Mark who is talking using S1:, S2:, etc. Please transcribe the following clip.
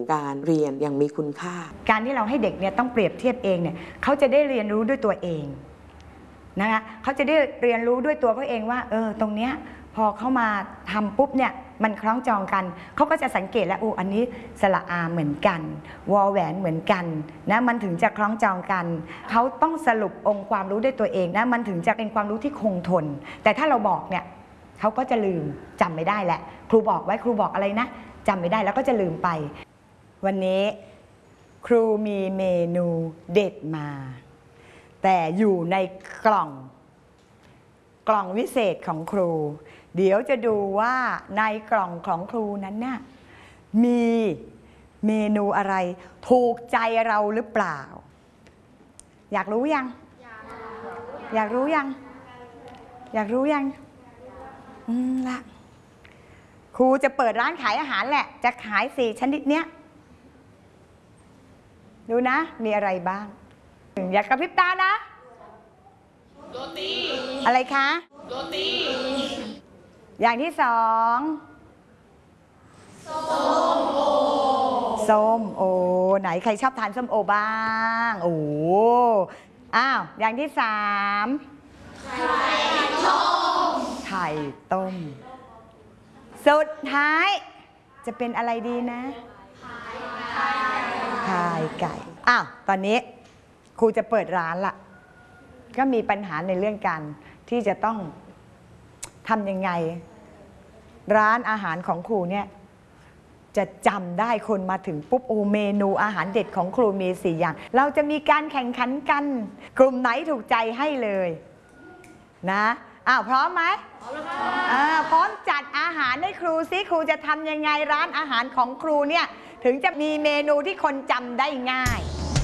S1: การเรียนอย่างมีคุณค่า
S2: การที่เราให้เด็กเนี่ยต้องเปรียบเทียบเองเนี่ยเขาจะได้เรียนรู้ด้วยตัวเองนะคะเขาจะได้เรียนรู้ด้วยตัวเขาเองว่าตรงเนี้ยพอเขามาทำปุ๊บเนี่ยมันคล้องจองกันเขาก็จะสังเกตแล้วอันนี้สระอาเหมือนกันวอแหวนเหมือนกันนะมันถึงจะคล้องจองกันเขาต้องสรุปองค์ความรู้ด้วยตัวเองนะมันถึงจะเป็นความรู้ที่คงทนแต่ถ้าเราบอกเนี่ยเขาก็จะลืมจำไม่ได้แหละครูบอกไว้ครูบอกอะไรนะจำไม่ได้แล้วก็จะลืมไปวันนี้ครูมีเมนูเด็ดมาแต่อยู่ในกล่องวิเศษของครูเดี๋ยวจะดูว่าในกล่องของครูนั้นน่ะมีเมนูอะไรถูกใจเราหรือเปล่าอยากรู้ยังอยากรู้ยังอยากรู้ยังละครูจะเปิดร้านขายอาหารแหละจะขาย4ชนิดเนี้ยดูนะมีอะไรบ้างอยากกระพริบตานะโรตีอะไรคะโรตีอย่างที่2ส้มโอไหนใครชอบทานส้มโอบ้างโอ้อย่างที่3ไข่ต้มสุดท้ายจะเป็นอะไรดีนะไข่ไก่ตอนนี้ครูจะเปิดร้านละก็มีปัญหาในเรื่องการที่จะต้องทำยังไงร้านอาหารของครูเนี่ยจะจำได้คนมาถึงปุ๊บเมนูอาหารเด็ดของครูมี4อย่างเราจะมีการแข่งขันกันกลุ่มไหนถูกใจให้เลยนะพร้อมไหมพร้อมจัดอาหารให้ครูซิครูจะทำยังไงร้านอาหารของครูเนี่ยถึงจะมีเมนูที่คนจำได้ง่าย